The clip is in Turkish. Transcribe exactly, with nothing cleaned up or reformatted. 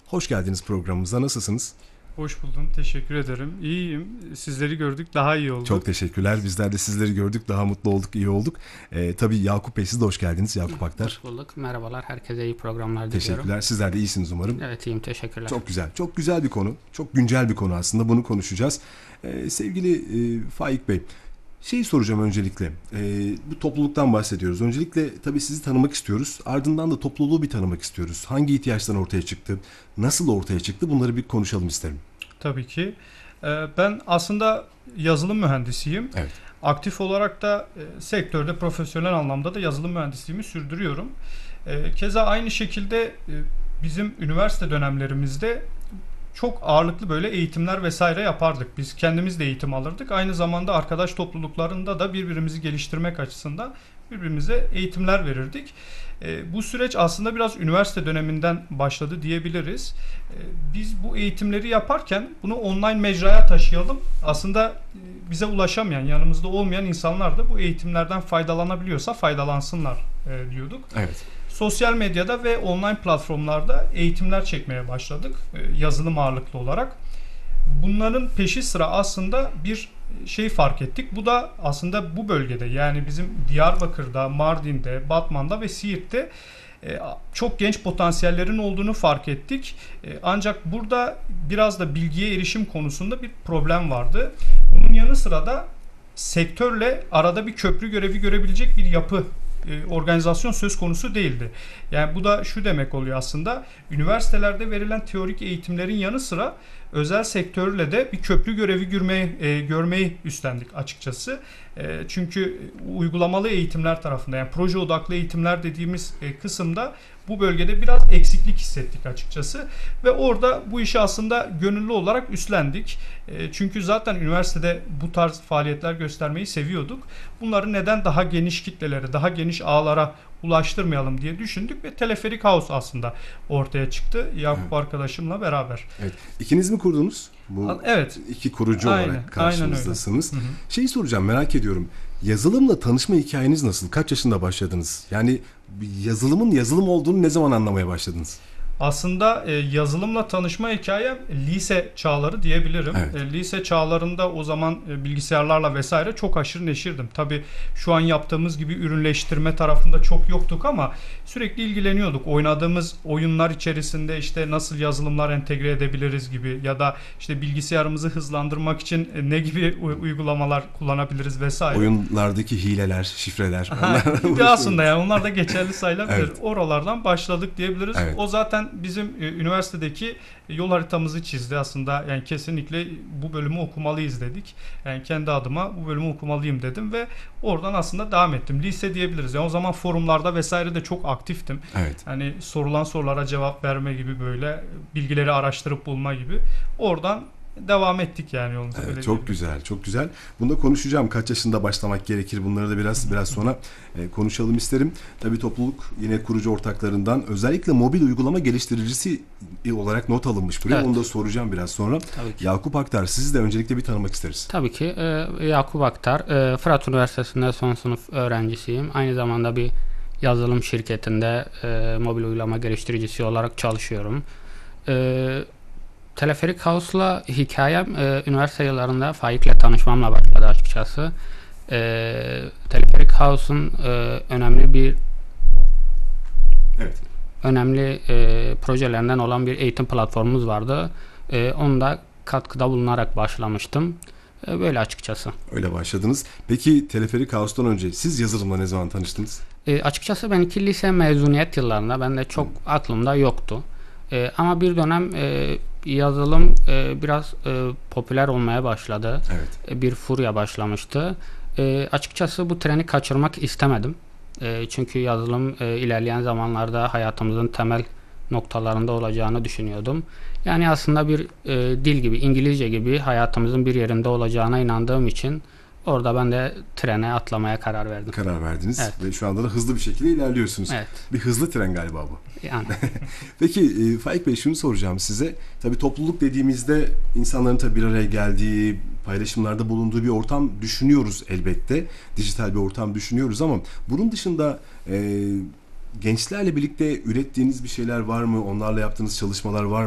Hoş geldiniz programımıza. Nasılsınız? Hoş buldum. Teşekkür ederim. İyiyim. Sizleri gördük. Daha iyi olduk. Çok teşekkürler. Bizler de sizleri gördük. Daha mutlu olduk. İyi olduk. Ee, tabii Yakup Bey, siz de hoş geldiniz. Yakup Aktar. Hoş bulduk. Merhabalar. Herkese iyi programlar diliyorum. Teşekkürler. Sizler de iyisiniz umarım. Evet, iyiyim. Teşekkürler. Çok güzel. Çok güzel bir konu. Çok güncel bir konu aslında. Bunu konuşacağız. Ee, sevgili e, Faik Bey, şeyi soracağım öncelikle. Ee, bu topluluktan bahsediyoruz. Öncelikle tabii sizi tanımak istiyoruz. Ardından da topluluğu bir tanımak istiyoruz. Hangi ihtiyaçtan ortaya çıktı? Nasıl ortaya çıktı? Bunları bir konuşalım isterim. Tabii ki. Ee, ben aslında yazılım mühendisiyim. Evet. Aktif olarak da e, sektörde profesyonel anlamda da yazılım mühendisliğimi sürdürüyorum. E, keza aynı şekilde e, bizim üniversite dönemlerimizde çok ağırlıklı böyle eğitimler vesaire yapardık. Biz kendimiz de eğitim alırdık. Aynı zamanda arkadaş topluluklarında da birbirimizi geliştirmek açısından birbirimize eğitimler verirdik. E, bu süreç aslında biraz üniversite döneminden başladı diyebiliriz. E, biz bu eğitimleri yaparken bunu online mecraya taşıyalım. Aslında e, bize ulaşamayan, yanımızda olmayan insanlar da bu eğitimlerden faydalanabiliyorsa faydalansınlar e, diyorduk. Evet. Sosyal medyada ve online platformlarda eğitimler çekmeye başladık e, yazılım ağırlıklı olarak. Bunların peşi sıra aslında bir şey fark ettik. Bu da aslında bu bölgede, yani bizim Diyarbakır'da, Mardin'de, Batman'da ve Siirt'te e, çok genç potansiyellerin olduğunu fark ettik. E, ancak burada biraz da bilgiye erişim konusunda bir problem vardı. Bunun yanı sıra da sektörle arada bir köprü görevi görebilecek bir yapı, organizasyon söz konusu değildi. Yani bu da şu demek oluyor aslında: üniversitelerde verilen teorik eğitimlerin yanı sıra özel sektörle de bir köprü görevi görmeyi, e, görmeyi üstlendik açıkçası. E, çünkü uygulamalı eğitimler tarafında, yani proje odaklı eğitimler dediğimiz e, kısımda bu bölgede biraz eksiklik hissettik açıkçası. Ve orada bu işi aslında gönüllü olarak üstlendik. E, çünkü zaten üniversitede bu tarz faaliyetler göstermeyi seviyorduk. Bunları neden daha geniş kitlelere, daha geniş ağlara ulaştırmayalım diye düşündük ve Teleferik House aslında ortaya çıktı Yakup evet. arkadaşımla beraber. Evet. İkiniz mi kurdunuz? Bu evet. iki kurucu aynen, olarak karşımızdasınız. Aynen öyle. Şeyi soracağım, merak ediyorum. Yazılımla tanışma hikayeniz nasıl? Kaç yaşında başladınız? Yani yazılımın yazılım olduğunu ne zaman anlamaya başladınız? Aslında e, yazılımla tanışma hikayem lise çağları diyebilirim. Evet. E, lise çağlarında o zaman e, bilgisayarlarla vesaire çok aşırı neşirdim. Tabii şu an yaptığımız gibi ürünleştirme tarafında çok yoktuk ama sürekli ilgileniyorduk. Oynadığımız oyunlar içerisinde işte nasıl yazılımlar entegre edebiliriz gibi, ya da işte bilgisayarımızı hızlandırmak için e, ne gibi u- uygulamalar kullanabiliriz vesaire. Oyunlardaki hileler, şifreler. Gibi aslında, yani onlar da geçerli sayılabilir. Evet. Oralardan başladık diyebiliriz. Evet. O zaten bizim e, üniversitedeki yol haritamızı çizdi aslında. Yani kesinlikle bu bölümü okumalıyız dedik. Yani kendi adıma bu bölümü okumalıyım dedim ve oradan aslında devam ettim. Lise diyebiliriz. Yani o zaman forumlarda vesaire de çok aktiftim. Evet. Hani sorulan sorulara cevap verme gibi, böyle bilgileri araştırıp bulma gibi. Oradan devam ettik yani yolumuza. Evet, çok güzel, çok güzel. Bunu da konuşacağım. Kaç yaşında başlamak gerekir? Bunları da biraz biraz sonra e, konuşalım isterim. Tabii topluluk yine kurucu ortaklarından, özellikle mobil uygulama geliştiricisi olarak not alınmış buraya. Evet. Onu da soracağım biraz sonra. Yakup Aktar, sizi de öncelikle bir tanımak isteriz. Tabii ki. E, Yakup Aktar, e, Fırat Üniversitesi'nde son sınıf öğrencisiyim. Aynı zamanda bir yazılım şirketinde e, mobil uygulama geliştiricisi olarak çalışıyorum. E, Teleferik House'la hikayem e, üniversite yıllarında Faik'le tanışmamla başladı açıkçası. E, Teleferik House'un e, önemli bir evet. önemli e, projelerinden olan bir eğitim platformumuz vardı. E, onda katkıda bulunarak başlamıştım. E, böyle açıkçası. Öyle başladınız. Peki Teleferik House'dan önce siz yazılımla ne zaman tanıştınız? E, açıkçası ben iki lise mezuniyet yıllarında, ben de çok hmm. aklımda yoktu. E, ama bir dönem e, yazılım e, biraz e, popüler olmaya başladı. Evet. E, bir furya başlamıştı. E, açıkçası bu treni kaçırmak istemedim. E, çünkü yazılım e, ilerleyen zamanlarda hayatımızın temel noktalarında olacağını düşünüyordum. Yani aslında bir e, dil gibi, İngilizce gibi hayatımızın bir yerinde olacağına inandığım için orada ben de trene atlamaya karar verdim. Karar verdiniz evet. Ve şu anda da hızlı bir şekilde ilerliyorsunuz. Evet. Bir hızlı tren galiba bu. Yani. Peki e, Faik Bey, şunu soracağım size. Tabii topluluk dediğimizde insanların tabii bir araya geldiği, paylaşımlarda bulunduğu bir ortam düşünüyoruz elbette. Dijital bir ortam düşünüyoruz ama bunun dışında e, gençlerle birlikte ürettiğiniz bir şeyler var mı? Onlarla yaptığınız çalışmalar var mı?